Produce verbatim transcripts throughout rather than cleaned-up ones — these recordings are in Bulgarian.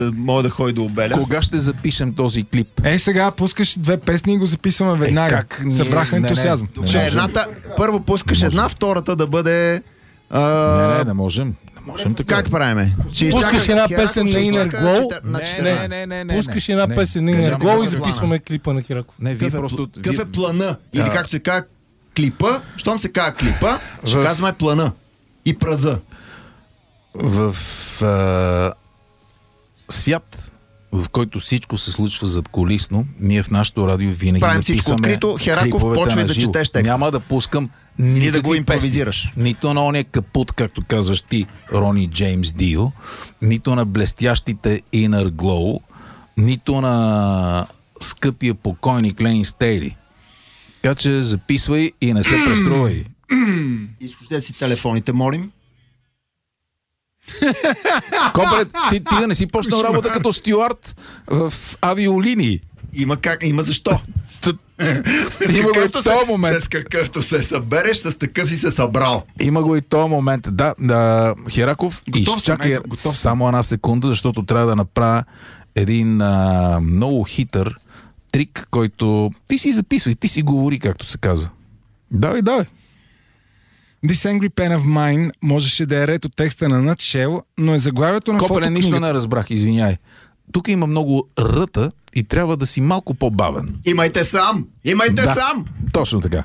мога да ходи до обеля. Кога ще запишем този клип? Е, сега пускаш две песни и го записваме веднага. Е, как ние... Събраха ентусиазъм. Не, не, Че не едната, първо пускаш една, втората да бъде... А... Не, не, не можем. Не можем така. Как правиме? Пускаш една песен на Inner Glow. Не, не, не, не. Пускаш една песен на Inner Glow и записваме клипа на Хираков. Не, вие просто... Какъв е плана? Или както се казва клипа, щом се казва клипа, ще В... казваме плана. И праза. В а, свят, в който всичко се случва задкулисно, ние в нашото радио винаги правим всичко записваме открито. Хераков, почвай да четеш текста. Няма да пускам Или да го импровизираш. Песни. Нито на ония капут, както казваш ти, Рони Джеймс Дио, нито на блестящите Inner Glow, нито на скъпия покойник Лейн Стейли. Така че записвай и не се преструвай. Изключете си телефоните, молим. Кобре, ти, ти да не си почнал работа като стюард в авиолинии. Има как, има защо. Има го и този момент. С какъвто се събереш, с такъв си се събрал. Има го и този момент. Да, да Хераков, изчакай само една секунда, защото трябва да направя един а, много хитър трик, който ти си записвай, ти си говори, както се казва. Давай, давай. This Angry Pen of Mine можеше да е ред от текста на Nutshell, но е заглавието на фотокнигата. фотокнигата. Нищо не разбрах, извиняй. Тук има много ръта и трябва да си малко по-бавен. Имайте сам! Имайте да, сам! Точно така.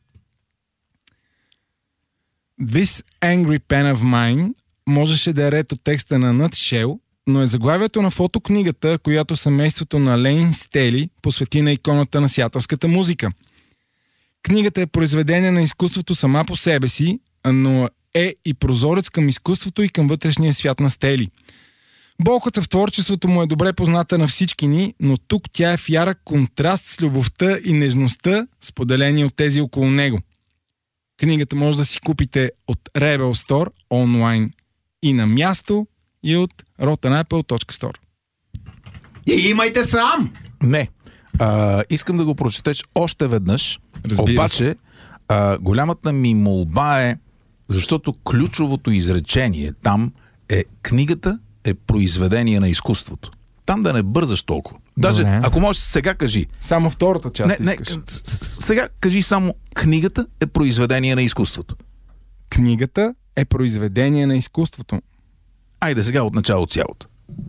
This Angry Pen of Mine можеше да е ред от текста на Nutshell, но е заглавието на фотокнигата, която семейството на Лейн Стейли посвети на иконата на сиатълската музика. Книгата е произведение на изкуството сама по себе си, но е и прозорец към изкуството и към вътрешния свят на Стейли. Болката в творчеството му е добре позната на всички ни, но тук тя е в ярък контраст с любовта и нежността, споделени от тези около него. Книгата може да си купите от Rebel Store онлайн и на място, и от rotten apple точка store. И имайте сам! Не. А, искам да го прочетеш още веднъж. Разбира Обаче, а, голямата ми молба е, защото ключовото изречение там е: книгата е произведение на изкуството. Там да не бързаш толкова. Даже, Добре. ако можеш, сега кажи. Само втората част Не, не, искаш. с- сега кажи само: книгата е произведение на изкуството. Книгата е произведение на изкуството. Айде сега от начало цялото.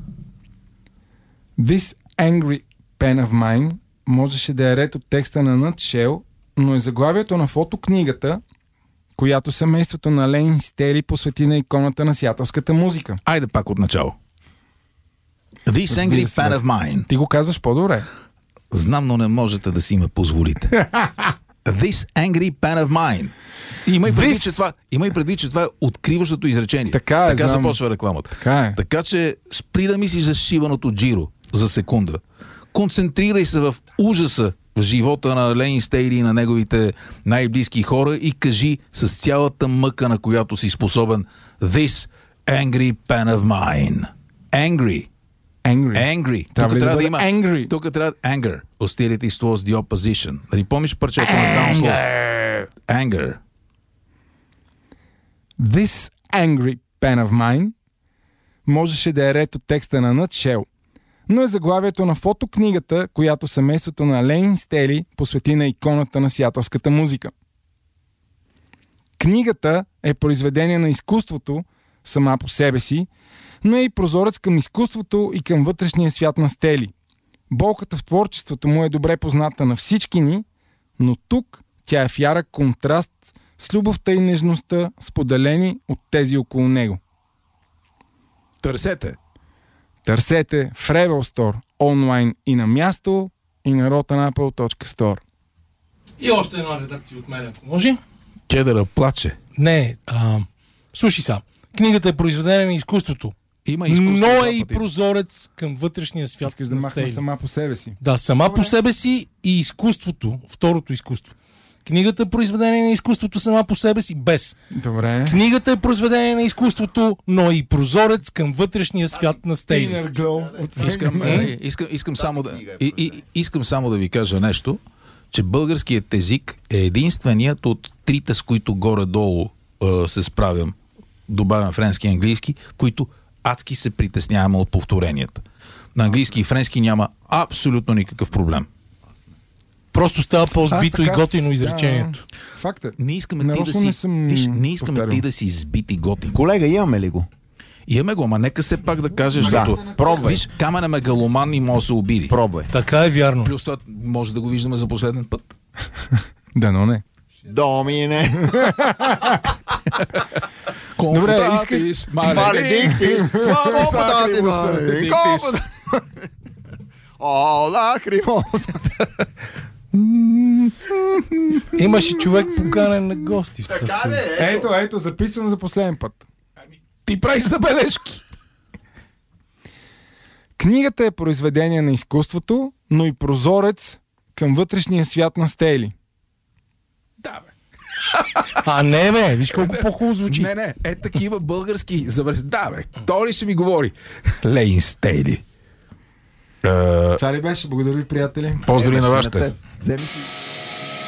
This Angry Pen of Mine можеше да е ред от текста на Nutshell, но е заглавието на фотокнигата, която семейството на Лейн Стейли посвети на иконата на сиатълската музика. Айде пак от начало. This angry се, fan да. of mine. Ти го казваш по-добре. Знам, но не можете да си ме позволите. This angry pen of mine. Имай предвид, This... че това, имай предвид, че това е откриващото изречение. Така е, така знам. започва рекламата. Така е. Така че спри да мислиш за шибаното джиро за секунда. Концентрирай се в ужаса в живота на Лейн Стейли и на неговите най-близки хора и кажи с цялата мъка, на която си способен: This angry pen of mine. Angry. Angry. Angry. Трябва Тук ли да трябва да бъде има angry? Тук трябва anger. Hostility towards the opposition. Нали помниш парчето на Downslaw? Anger. This Angry Pen of Mine можеше да е ред от текста на Nutshell, но е заглавието на фотокнигата, която семейството на Лейн Стейли посвети на иконата на сиатълската музика. Книгата е произведение на изкуството сама по себе си, но е и прозорец към изкуството и към вътрешния свят на Стейли. Болката в творчеството му е добре позната на всички ни, но тук тя е в ярък контраст с любовта и нежността, споделени от тези около него. Търсете. Търсете в Rebel Store онлайн и на място, и на rotten apple точка store. И още една редакция от мен, ако може. Кедъра плаче. Не, а, слушай са. Книгата е произведение на изкуството, Има изкуство. но два е и пъти. прозорец към вътрешния свят Искаш да на махна Стейли. сама по себе си. Да, сама Добре. по себе си и изкуството, второто изкуство. Книгата е произведение на изкуството сама по себе си, без. Добре. Книгата е произведение на изкуството, но и прозорец към вътрешния свят на Стейли. Inner glow от Искам, е, искам, искам, само да, и, и, искам само да ви кажа нещо, че българският език е единственият от трите, с които горе-долу е, се справям, добавям френски и английски, които адски се притесняваме от повторенията. На английски и френски няма абсолютно никакъв проблем. Просто става по-сбито Аз и така готино с- изречението. Да, факт е. Не искаме ти да Нарочно не си... съм Виж, не искаме повтарял. ти да си избит и готин. Колега, имаме ли го? Имаме го, ама нека все пак да кажеш, защото... пробвай. Виж, Камен е мегаломан и може да се обиди. Пробвай. Така е вярно. Плюс това може да го виждаме за последен път. Да, но не. Домине. Добре, Комфортатис, Маледиктис. Сакримус, Саледиктис. О, лакримо. Имаше човек поканен на гости. В Така тази ли е? Ето, ето, записвам за последен път. Ти правиш забележки. Книгата е произведение на изкуството, но и прозорец към вътрешния свят на Стейли. Да, бе. А не, бе, виж колко по-хубаво звучи. Не, не, е такива български забележки. Да, бе, то ли ще ми говори? Лейн Стейли. Е, Това ли беше? Благодаря ви, приятели. Поздрави на вашите. Вземи си.